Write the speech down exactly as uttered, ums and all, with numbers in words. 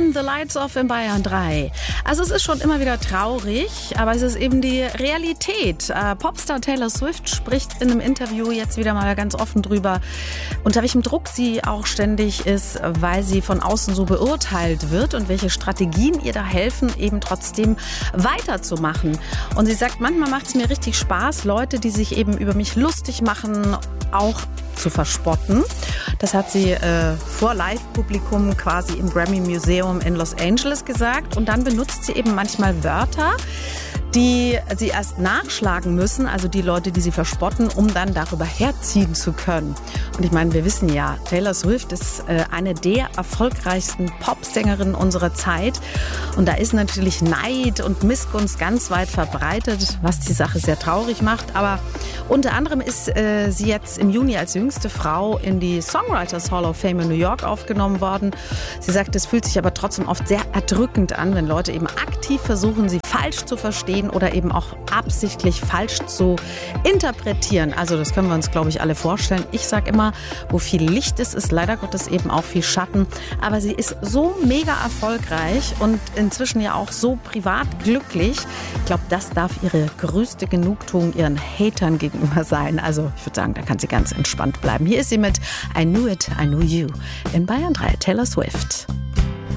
Turn the Lights Off in Bayern drei. Also es ist schon immer wieder traurig, aber es ist eben die Realität. Äh, Popstar Taylor Swift spricht in einem Interview jetzt wieder mal ganz offen drüber, unter welchem Druck sie auch ständig ist, weil sie von außen so beurteilt wird und welche Strategien ihr da helfen, eben trotzdem weiterzumachen. Und sie sagt, manchmal macht es mir richtig Spaß, Leute, die sich eben über mich lustig machen, auch zu verspotten. Das hat sie äh, vor Live-Publikum quasi im Grammy Museum in Los Angeles gesagt. Und dann benutzt sie eben manchmal Wörter, die sie erst nachschlagen müssen, also die Leute, die sie verspotten, um dann darüber herziehen zu können. Und ich meine, wir wissen ja, Taylor Swift ist äh, eine der erfolgreichsten Popsängerinnen unserer Zeit. Und da ist natürlich Neid und Missgunst ganz weit verbreitet, was die Sache sehr traurig macht. Aber unter anderem ist äh, sie jetzt im Juni als jüngste Frau in die Songwriters Hall of Fame in New York aufgenommen worden. Sie sagt, es fühlt sich aber trotzdem oft sehr erdrückend an, wenn Leute eben aktiv versuchen, sie falsch zu verstehen oder eben auch absichtlich falsch zu interpretieren. Also das können wir uns, glaube ich, alle vorstellen. Ich sage immer, wo viel Licht ist, ist leider Gottes eben auch viel Schatten. Aber sie ist so mega erfolgreich und inzwischen ja auch so privat glücklich. Ich glaube, das darf ihre größte Genugtuung ihren Hatern gegenüber sein. Also ich würde sagen, da kann sie ganz entspannt bleiben. Hier ist sie mit I Knew It, I Knew You in Bayern drei, Taylor Swift.